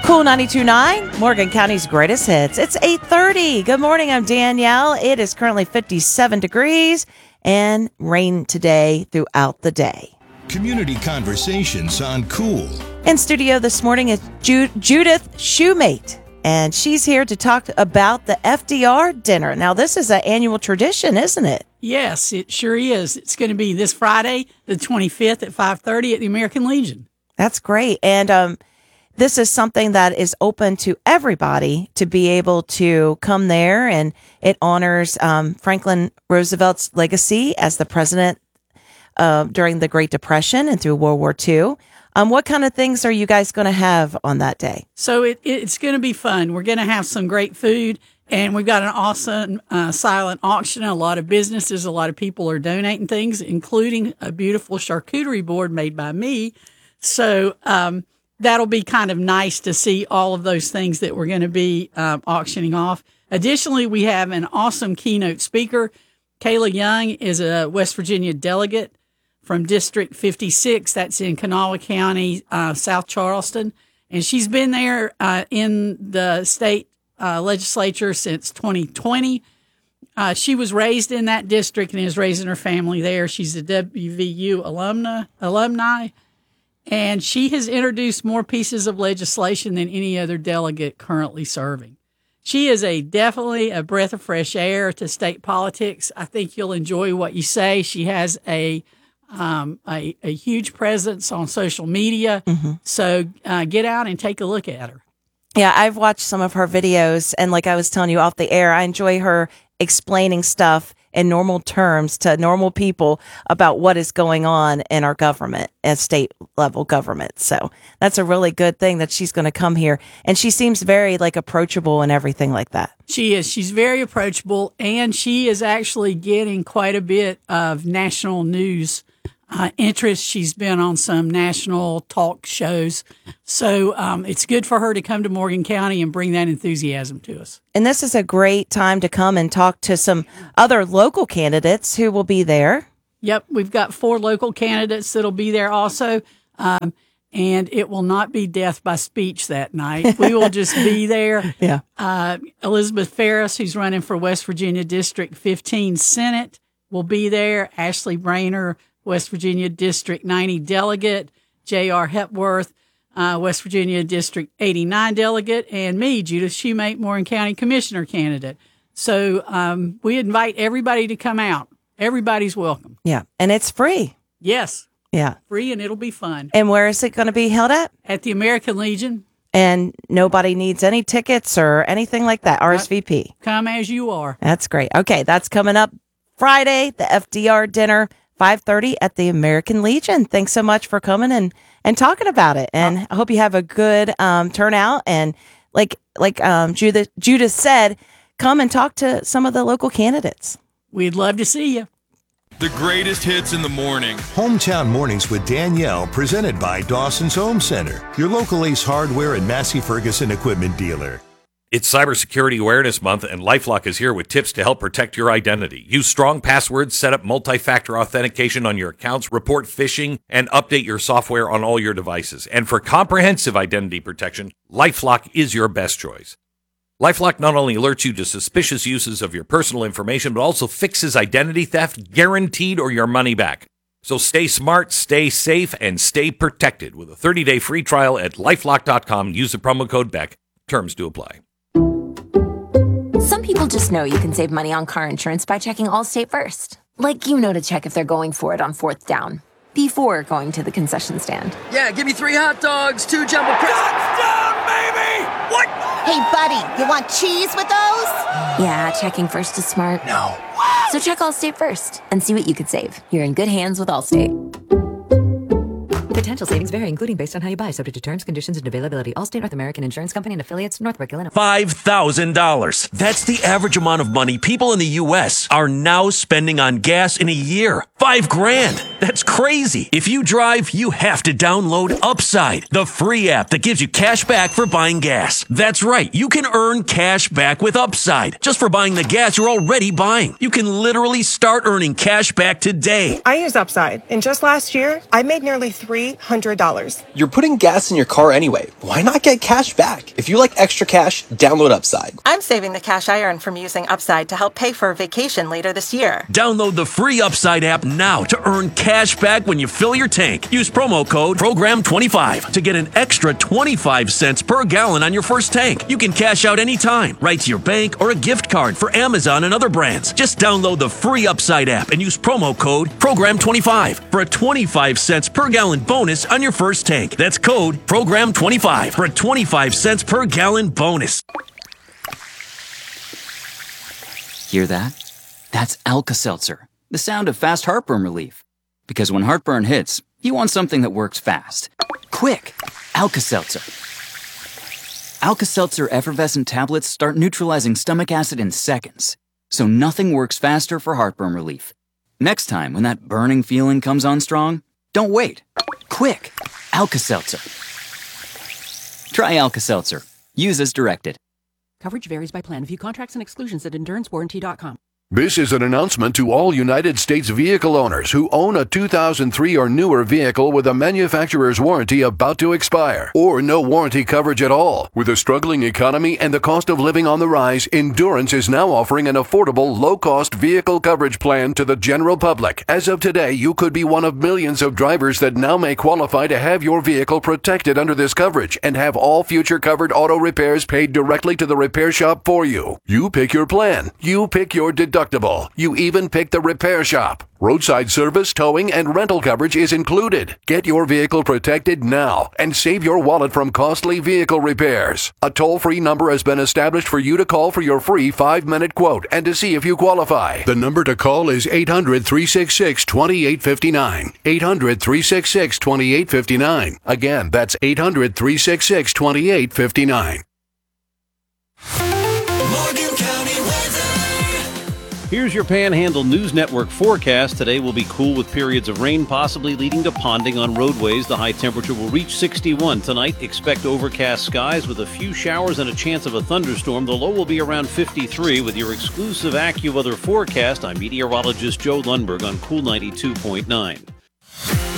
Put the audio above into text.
Cool 92.9, Morgan County's greatest hits. It's 8:30. Good morning, I'm Danielle. It is currently 57 degrees and rain today throughout the day. Community conversations on Cool. In studio this morning is Judith Shoemate, and she's here to talk about the FDR dinner. Now, this is an annual tradition, isn't it? Yes, it sure is. It's going to be this Friday, the 25th at 5:30 at the American Legion. That's great. And this is something that is open to everybody to be able to come there, and it honors Franklin Roosevelt's legacy as the president during the Great Depression and through World War II. What kind of things are you guys going to have on that day? So it's going to be fun. We're going to have some great food, and we've got an awesome silent auction. A lot of businesses, a lot of people are donating things, including a beautiful charcuterie board made by me. So that'll be kind of nice to see all of those things that we're going to be auctioning off. Additionally, we have an awesome keynote speaker. Kayla Young is a West Virginia delegate from District 56. That's in Kanawha County, South Charleston. And she's been there in the state legislature since 2020. She was raised in that district and is raising her family there. She's a WVU alumni. And she has introduced more pieces of legislation than any other delegate currently serving. She is definitely a breath of fresh air to state politics. I think you'll enjoy what you say. She has a huge presence on social media. Mm-hmm. So get out and take a look at her. Yeah, I've watched some of her videos, and like I was telling you off the air, I enjoy her explaining stuff in normal terms to normal people about what is going on in our government and state level government. So that's a really good thing that she's going to come here. And she seems very approachable and everything like that. She is. She's very approachable, and she is actually getting quite a bit of national news interest. She's been on some national talk shows. So it's good for her to come to Morgan County and bring that enthusiasm to us. And this is a great time to come and talk to some other local candidates who will be there. Yep. We've got 4 local candidates that'll be there also. And it will not be death by speech that night. We will just be there. Yeah. Elizabeth Ferris, who's running for West Virginia District 15 Senate, will be there. Ashley Brainer, West Virginia District 90 delegate, J.R. Hepworth, West Virginia District 89 delegate, and me, Judith Shoemate, Morgan County Commissioner candidate. So we invite everybody to come out. Everybody's welcome. Yeah, and it's free. Yes. Yeah. Free, and it'll be fun. And where is it going to be held at? At the American Legion. And nobody needs any tickets or anything like that, RSVP. Come as you are. That's great. Okay, that's coming up Friday, the FDR dinner. 5:30 at the American Legion. Thanks so much for coming and talking about it. And I hope you have a good turnout. And like Judith said, come and talk to some of the local candidates. We'd love to see you. The greatest hits in the morning. Hometown Mornings with Danielle, presented by Dawson's Home Center, your local Ace Hardware and Massey Ferguson equipment dealer. It's Cybersecurity Awareness Month, and LifeLock is here with tips to help protect your identity. Use strong passwords, set up multi-factor authentication on your accounts, report phishing, and update your software on all your devices. And for comprehensive identity protection, LifeLock is your best choice. LifeLock not only alerts you to suspicious uses of your personal information, but also fixes identity theft, guaranteed, or your money back. So stay smart, stay safe, and stay protected with a 30-day free trial at LifeLock.com. Use the promo code BECK. Terms do apply. Some people just know you can save money on car insurance by checking Allstate first. Like to check if they're going for it on 4th down, before going to the concession stand. Yeah, give me 3 hot dogs, 2 jumbo crisps. Touchdown, baby! What? Hey, buddy, you want cheese with those? Yeah, checking first is smart. No. So check Allstate first and see what you could save. You're in good hands with Allstate. Potential savings vary, including based on how you buy, subject to terms, conditions, and availability. Allstate North American Insurance Company and affiliates, Northbrook, Illinois. $5,000. That's the average amount of money people in the U.S. are now spending on gas in a year. $5,000. That's crazy. If you drive, you have to download Upside, the free app that gives you cash back for buying gas. That's right. You can earn cash back with Upside just for buying the gas you're already buying. You can literally start earning cash back today. I use Upside, and just last year, I made nearly $3 $800. You're putting gas in your car anyway. Why not get cash back? If you like extra cash, download Upside. I'm saving the cash I earn from using Upside to help pay for a vacation later this year. Download the free Upside app now to earn cash back when you fill your tank. Use promo code PROGRAM25 to get an extra 25 cents per gallon on your first tank. You can cash out anytime, right to your bank or a gift card for Amazon and other brands. Just download the free Upside app and use promo code PROGRAM25 for a 25 cents per gallon bonus on your first tank. That's code PROGRAM25 for a 25 cents per gallon bonus. Hear that? That's Alka-Seltzer, the sound of fast heartburn relief. Because when heartburn hits, you want something that works fast. Quick! Alka-Seltzer. Alka-Seltzer effervescent tablets start neutralizing stomach acid in seconds, so nothing works faster for heartburn relief. Next time when that burning feeling comes on strong, don't wait. Quick! Alka-Seltzer. Try Alka-Seltzer. Use as directed. Coverage varies by plan. View contracts and exclusions at endurancewarranty.com. This is an announcement to all United States vehicle owners who own a 2003 or newer vehicle with a manufacturer's warranty about to expire, or no warranty coverage at all. With a struggling economy and the cost of living on the rise, Endurance is now offering an affordable, low-cost vehicle coverage plan to the general public. As of today, you could be one of millions of drivers that now may qualify to have your vehicle protected under this coverage and have all future covered auto repairs paid directly to the repair shop for you. You pick your plan. You pick your deductible. You even pick the repair shop. Roadside service, towing, and rental coverage is included. Get your vehicle protected now and save your wallet from costly vehicle repairs. A toll-free number has been established for you to call for your free 5-minute quote and to see if you qualify. The number to call is 800-366-2859. 800-366-2859. Again, that's 800-366-2859. Here's your Panhandle News Network forecast. Today will be cool with periods of rain possibly leading to ponding on roadways. The high temperature will reach 61. Tonight, expect overcast skies with a few showers and a chance of a thunderstorm. The low will be around 53. With your exclusive AccuWeather forecast, I'm meteorologist Joe Lundberg on Cool 92.9.